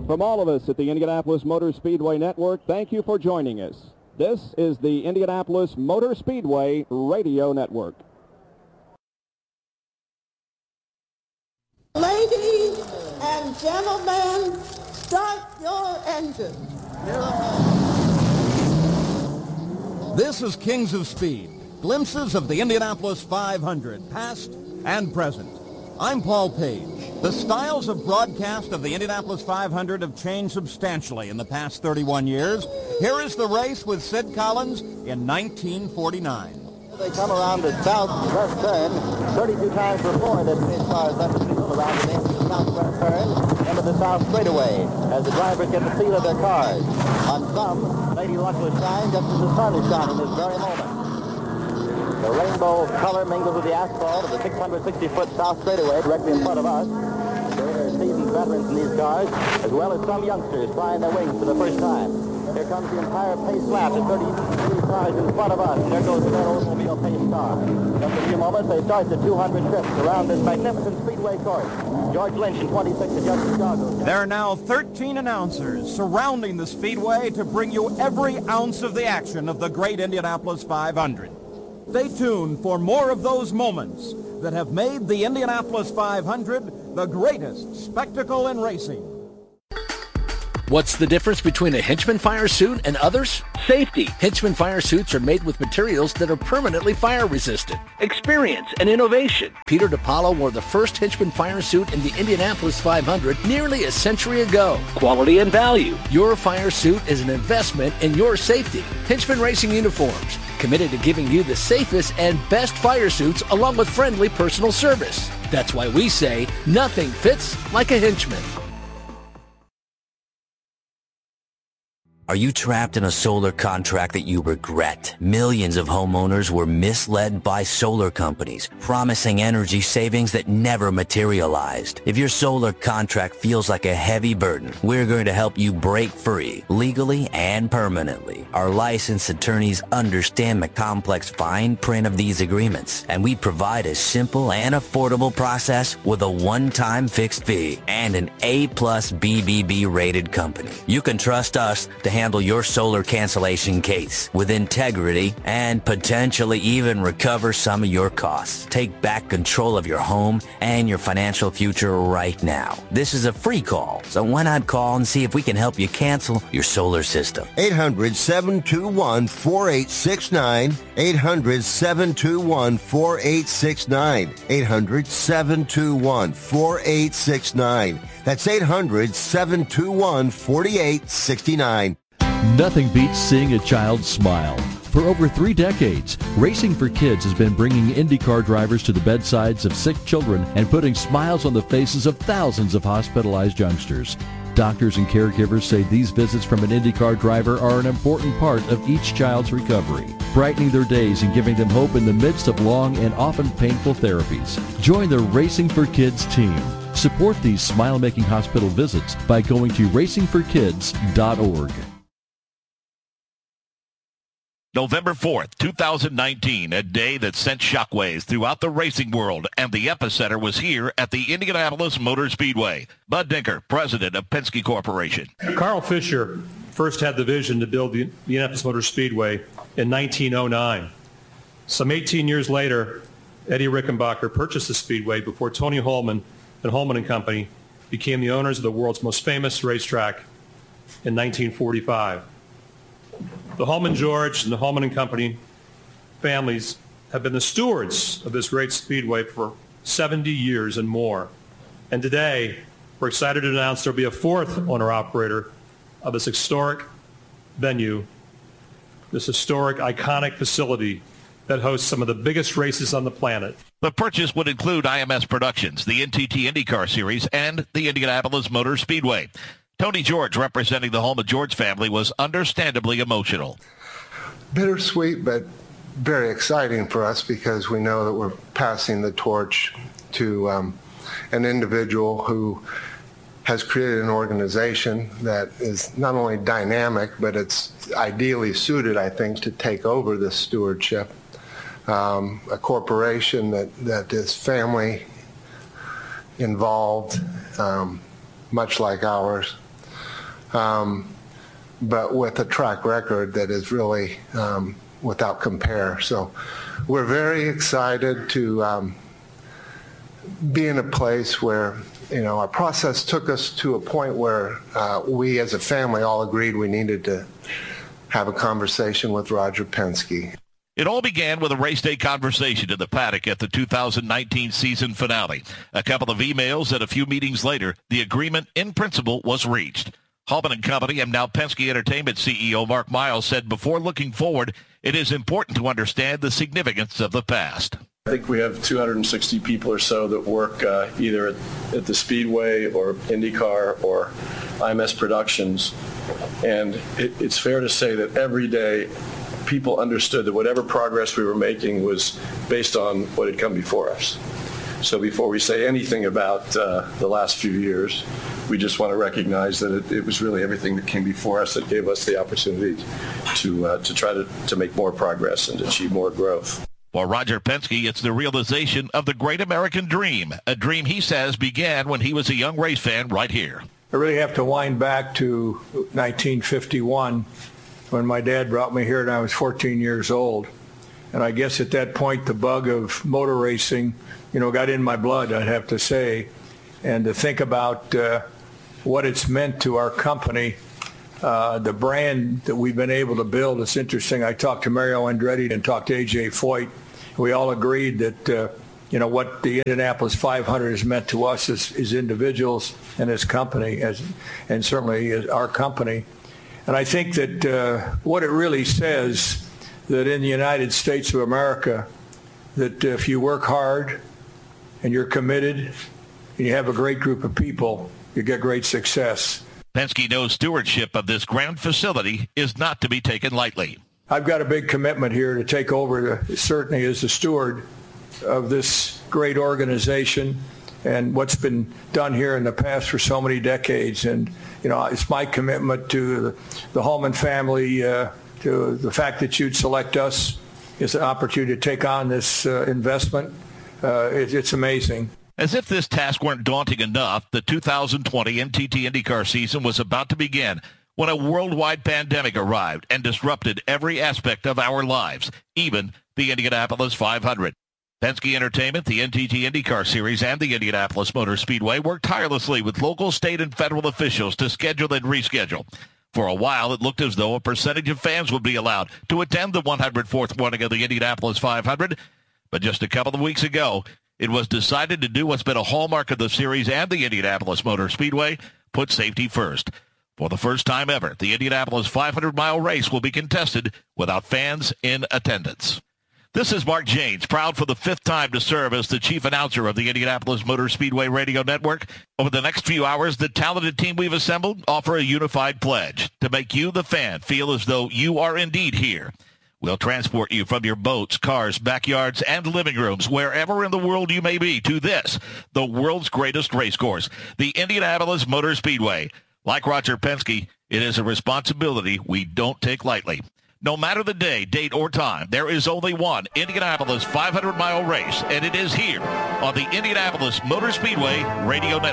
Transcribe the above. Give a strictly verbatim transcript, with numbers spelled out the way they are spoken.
From all of us at the Indianapolis Motor Speedway Network, thank you for joining us. This is the Indianapolis Motor Speedway Radio Network. Ladies and gentlemen, start your engines. This is Kings of Speed, glimpses of the Indianapolis five hundred, past and present. I'm Paul Page. The styles of broadcast of the Indianapolis five hundred have changed substantially in the past thirty-one years. Here is the race with Sid Collins in nineteen forty-nine. They come around the southwest turn thirty-two times before that these cars underneath around the main southwest turn into the south straightaway as the drivers get the feel of their cars. On some, Lady Luck will shine just as the sun is shining this very moment. The rainbow color mingles with the asphalt of the six hundred sixty foot south straightaway directly in front of us. There are seasoned veterans in these cars, as well as some youngsters trying their wings for the first time. Here comes the entire pace lap, the thirty-three cars in front of us. And there goes the red Oldsmobile pace car. Just a few moments, they start the two hundred trips around this magnificent speedway course. George Lynch in twenty-six to Judge Chicago. There are now thirteen announcers surrounding the speedway to bring you every ounce of the action of the great Indianapolis five hundred. Stay tuned for more of those moments that have made the Indianapolis five hundred the greatest spectacle in racing. What's the difference between a Hinchman fire suit and others? Safety. Hinchman fire suits are made with materials that are permanently fire resistant. Experience and innovation. Peter DiPaolo wore the first Hinchman fire suit in the Indianapolis five hundred nearly a century ago. Quality and value. Your fire suit is an investment in your safety. Hinchman Racing Uniforms. Committed to giving you the safest and best fire suits along with friendly personal service. That's why we say nothing fits like a Hinchman. Are you trapped in a solar contract that you regret? Millions of homeowners were misled by solar companies, promising energy savings that never materialized. If your solar contract feels like a heavy burden, we're going to help you break free, legally and permanently. Our licensed attorneys understand the complex fine print of these agreements, and we provide a simple and affordable process with a one-time fixed fee and an A plus B B B rated company. You can trust us to handle your solar cancellation case with integrity and potentially even recover some of your costs. Take back control of your home and your financial future right now. This is a free call, so why not call and see if we can help you cancel your solar system? eight hundred, seven two one, four eight six nine. eight hundred, seven two one, four eight six nine. eight hundred, seven two one, four eight six nine. That's eight hundred, seven two one, four eight six nine. Nothing beats seeing a child smile. For over three decades, Racing for Kids has been bringing IndyCar drivers to the bedsides of sick children and putting smiles on the faces of thousands of hospitalized youngsters. Doctors and caregivers say these visits from an IndyCar driver are an important part of each child's recovery, brightening their days and giving them hope in the midst of long and often painful therapies. Join the Racing for Kids team. Support these smile-making hospital visits by going to racing for kids dot org. November fourth, two thousand nineteen, a day that sent shockwaves throughout the racing world, and the epicenter was here at the Indianapolis Motor Speedway. Bud Dinker, president of Penske Corporation. Carl Fisher first had the vision to build the Indianapolis Motor Speedway in nineteen oh nine. Some eighteen years later, Eddie Rickenbacker purchased the Speedway before Tony Holman and Holman and Company became the owners of the world's most famous racetrack in nineteen forty-five. The Holman George and the Holman and Company families have been the stewards of this great speedway for seventy years and more. And today, we're excited to announce there'll be a fourth owner-operator of this historic venue, this historic, iconic facility that hosts some of the biggest races on the planet. The purchase would include I M S Productions, the N T T IndyCar Series, and the Indianapolis Motor Speedway. Tony George, representing the Holman George family, was understandably emotional. Bittersweet, but very exciting for us because we know that we're passing the torch to um, an individual who has created an organization that is not only dynamic, but it's ideally suited, I think, to take over this stewardship. Um, a corporation that, that is family involved, um, much like ours. um, but with a track record that is really um, without compare. So we're very excited to um, be in a place where, you know, our process took us to a point where uh, we as a family all agreed we needed to have a conversation with Roger Penske. It all began with a race day conversation in the paddock at the two thousand nineteen season finale. A couple of emails and a few meetings later, the agreement in principle was reached. Hallman and Company and now Penske Entertainment C E O Mark Miles said before looking forward, it is important to understand the significance of the past. I think we have two hundred sixty people or so that work uh, either at, at the Speedway or IndyCar or I M S Productions. And it, it's fair to say that every day people understood that whatever progress we were making was based on what had come before us. So before we say anything about uh, the last few years, we just want to recognize that it, it was really everything that came before us that gave us the opportunity to uh, to try to, to make more progress and to achieve more growth. For Roger Penske, it's the realization of the great American dream, a dream he says began when he was a young race fan right here. I really have to wind back to nineteen fifty-one when my dad brought me here and I was fourteen years old. And I guess at that point the bug of motor racing, you know, got in my blood, I'd have to say. And to think about uh, what it's meant to our company, uh, the brand that we've been able to build, it's interesting. I talked to Mario Andretti and talked to A J Foyt. We all agreed that, uh, you know, what the Indianapolis five hundred has meant to us as, as individuals and as company, as, and certainly as our company. And I think that uh, what it really says, that in the United States of America, that if you work hard and you're committed and you have a great group of people, you get great success. Penske knows stewardship of this grand facility is not to be taken lightly. I've got a big commitment here to take over, to, certainly as the steward of this great organization and what's been done here in the past for so many decades. And, you know, it's my commitment to the, the Hallman family, uh, to the fact that you'd select us as an opportunity to take on this uh, investment. Uh, it, it's amazing. As if this task weren't daunting enough, the two thousand twenty N T T IndyCar season was about to begin when a worldwide pandemic arrived and disrupted every aspect of our lives, even the Indianapolis five hundred. Penske Entertainment, the N T T IndyCar Series, and the Indianapolis Motor Speedway worked tirelessly with local, state, and federal officials to schedule and reschedule. For a while, it looked as though a percentage of fans would be allowed to attend the one hundred fourth running of the Indianapolis five hundred. But just a couple of weeks ago, it was decided to do what's been a hallmark of the series and the Indianapolis Motor Speedway, put safety first. For the first time ever, the Indianapolis five hundred mile race will be contested without fans in attendance. This is Mark Janes, proud for the fifth time to serve as the chief announcer of the Indianapolis Motor Speedway Radio Network. Over the next few hours, the talented team we've assembled offer a unified pledge to make you, the fan, feel as though you are indeed here. We'll transport you from your boats, cars, backyards, and living rooms, wherever in the world you may be, to this, the world's greatest race course, the Indianapolis Motor Speedway. Like Roger Penske, it is a responsibility we don't take lightly. No matter the day, date, or time, there is only one Indianapolis five hundred mile race, and it is here on the Indianapolis Motor Speedway Radio Network.